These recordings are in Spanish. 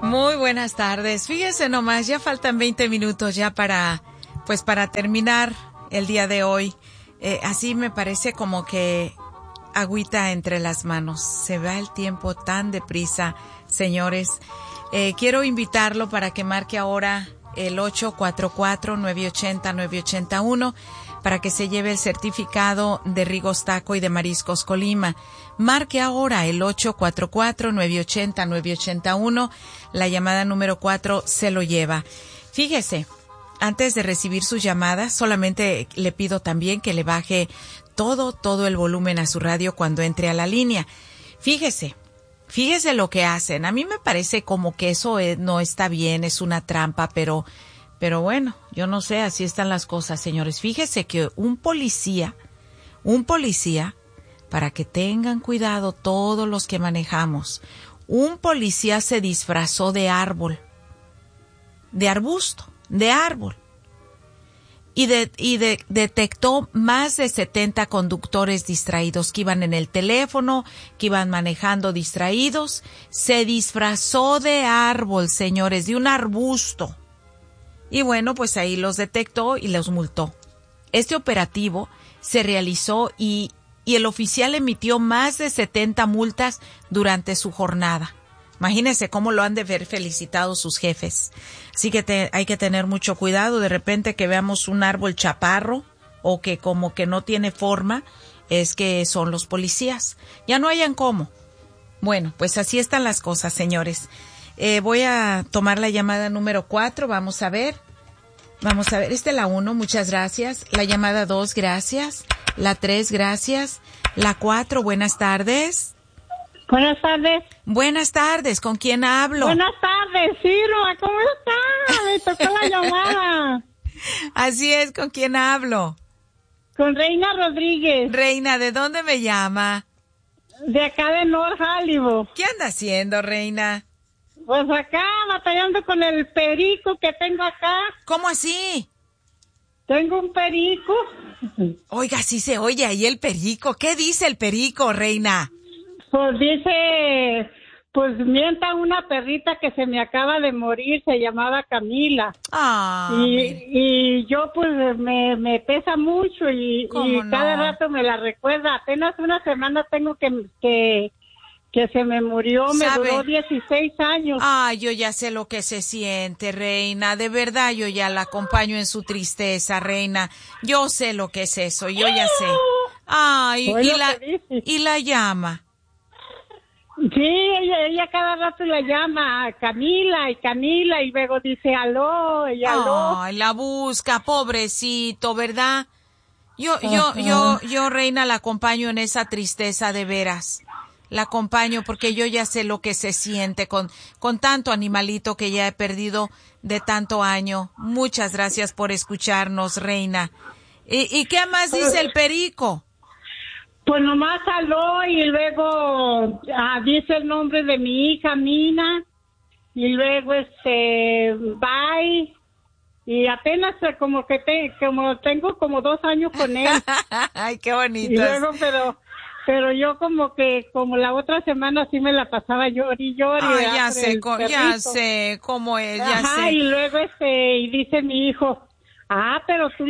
Muy buenas tardes. Fíjese nomás, ya faltan 20 minutos ya para terminar el día de hoy. Así me parece como que agüita entre las manos. Se va el tiempo tan deprisa, señores. Quiero invitarlo para que marque ahora el 844-980-981 para que se lleve el certificado de Rigos Taco y de Mariscos Colima. Marque ahora el 844-980-981. La llamada número 4 se lo lleva. Fíjese, antes de recibir sus llamadas, solamente le pido también que le baje todo el volumen a su radio cuando entre a la línea. Fíjese lo que hacen. A mí me parece como que eso no está bien, es una trampa, pero bueno, yo no sé, así están las cosas, señores. Fíjese que un policía, para que tengan cuidado todos los que manejamos, un policía se disfrazó de árbol, de arbusto, de árbol, y detectó más de 70 conductores distraídos que iban en el teléfono, que iban manejando distraídos. Se disfrazó de árbol, señores, de un arbusto. Y bueno, pues ahí los detectó y los multó. Este operativo se realizó y el oficial emitió más de 70 multas durante su jornada. Imagínense cómo lo han de ver felicitado sus jefes. Así que hay que tener mucho cuidado. De repente que veamos un árbol chaparro o que como que no tiene forma, es que son los policías. Ya no hayan cómo. Bueno, pues así están las cosas, señores. Voy a tomar la llamada número 4. Vamos a ver. Esta es la 1, muchas gracias. La llamada 2, gracias. La 3, gracias. La 4, buenas tardes. Buenas tardes. Buenas tardes, ¿con quién hablo? Buenas tardes, Ciro, ¿cómo está? Me tocó la llamada. Así es, ¿con quién hablo? Con Reina Rodríguez. Reina, ¿de dónde me llama? De acá de North Hollywood. ¿Qué anda haciendo, Reina? Pues acá, batallando con el perico que tengo acá. ¿Cómo así? Tengo un perico. Oiga, sí se oye ahí el perico. ¿Qué dice el perico, Reina? Pues dice, pues mienta una perrita que se me acaba de morir, se llamaba Camila. Y yo pues me pesa mucho y cada rato me la recuerda. Apenas una semana tengo que se me murió, me duró 16 años. Yo ya sé lo que se siente, Reina. De verdad, yo ya la acompaño en su tristeza, Reina. Yo sé lo que es eso, yo ya sé. Y la llama. Sí, ella cada rato la llama Camila y luego dice aló y aló. La busca, pobrecito, ¿verdad? Yo, Reina, la acompaño en esa tristeza de veras. La acompaño porque yo ya sé lo que se siente con tanto animalito que ya he perdido de tanto año. Muchas gracias por escucharnos, Reina. ¿Y qué más dice el perico? Pues nomás habló y luego dice el nombre de mi hija, Mina, y luego bye, y apenas como tengo como 2 años con él. Ay, qué bonito. Y luego, pero yo como la otra semana sí me la pasaba llori. Ya sé cómo es, ya sé. Y luego y dice mi hijo, pero tú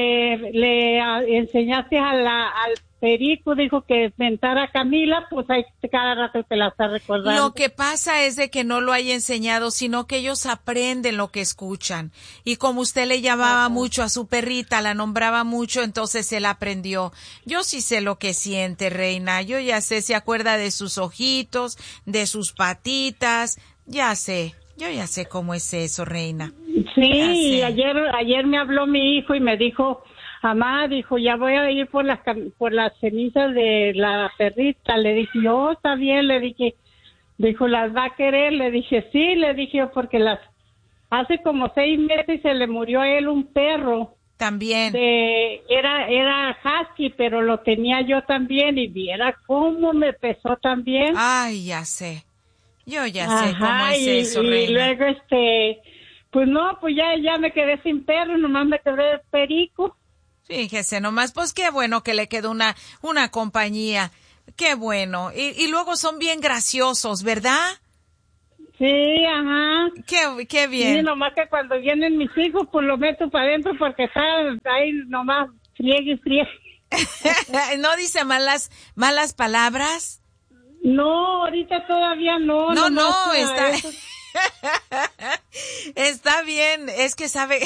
le enseñaste al perico, dijo que mentara a Camila, pues ahí cada rato te la está recordando. Lo que pasa es de que no lo haya enseñado, sino que ellos aprenden lo que escuchan. Y como usted le llamaba mucho a su perrita, la nombraba mucho, entonces él aprendió. Yo sí sé lo que siente, Reina. Yo ya sé, se acuerda de sus ojitos, de sus patitas. Yo ya sé cómo es eso, Reina. Sí, ayer me habló mi hijo y me dijo, mamá, dijo, ya voy a ir por las cenizas de la perrita. Le dije, está bien, le dije, dijo, ¿las va a querer? Le dije, sí, le dije, porque hace como 6 meses se le murió a él un perro. También. Era husky, pero lo tenía yo también y viera cómo me pesó también. Ay, ya sé. Yo ya sé cómo es eso, Reina. Y luego, pues no, pues ya me quedé sin perro, nomás me quedé de perico. Fíjese nomás, pues qué bueno que le quedó una compañía. Qué bueno. Y luego son bien graciosos, ¿verdad? Sí, ajá. Qué bien. Sí, nomás que cuando vienen mis hijos, pues lo meto para adentro porque está ahí nomás friegue. ¿No dice malas palabras? No, ahorita todavía no. No, está... Está bien, es que sabe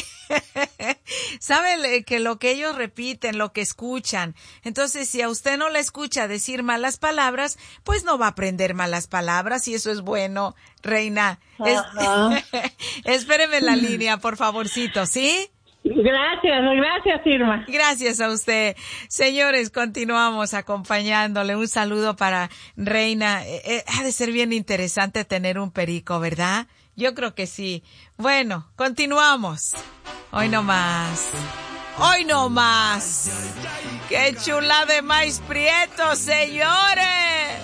que lo que ellos repiten, lo que escuchan. Entonces, si a usted no le escucha decir malas palabras, pues no va a aprender malas palabras y eso es bueno, reina. Espéreme en la línea, por favorcito, ¿sí? Gracias, Irma. Gracias a usted. Señores, continuamos acompañándole. Un saludo para Reina. Ha de ser bien interesante tener un perico, ¿verdad? Yo creo que sí. Bueno, continuamos. Hoy no más. Hoy no más. ¡Qué chula de maíz prieto, señores!